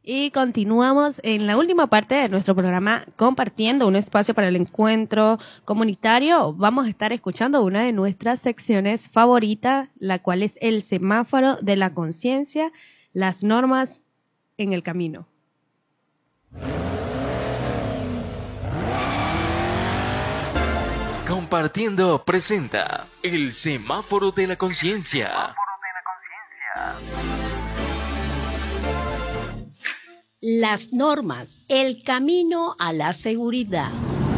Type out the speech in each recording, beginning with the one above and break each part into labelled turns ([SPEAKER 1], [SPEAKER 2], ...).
[SPEAKER 1] Y continuamos en la última parte de nuestro programa compartiendo un espacio para el encuentro comunitario. Vamos a estar escuchando una de nuestras secciones favoritas, la cual es el semáforo de la conciencia, las normas en el camino.
[SPEAKER 2] Compartiendo presenta el semáforo de la conciencia.
[SPEAKER 3] Las normas, el camino a la seguridad.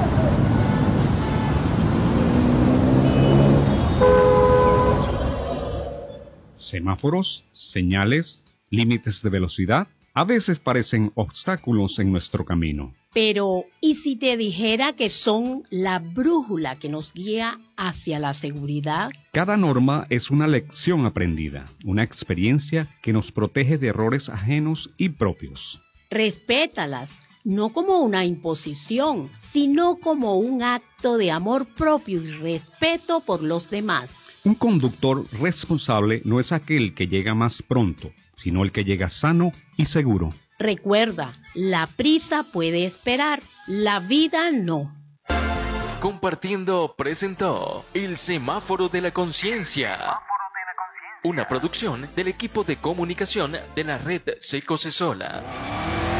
[SPEAKER 4] Semáforos, señales, límites de velocidad, a veces parecen obstáculos en nuestro camino.
[SPEAKER 3] Pero, ¿y si te dijera que son la brújula que nos guía hacia la seguridad?
[SPEAKER 4] Cada norma es una lección aprendida, una experiencia que nos protege de errores ajenos y propios.
[SPEAKER 3] Respétalas, no como una imposición, sino como un acto de amor propio y respeto por los demás.
[SPEAKER 4] Un conductor responsable no es aquel que llega más pronto, sino el que llega sano y seguro.
[SPEAKER 3] Recuerda, la prisa puede esperar, la vida no.
[SPEAKER 2] Compartiendo presentó el semáforo de la conciencia. Una producción del equipo de comunicación de la red Seco Cesola.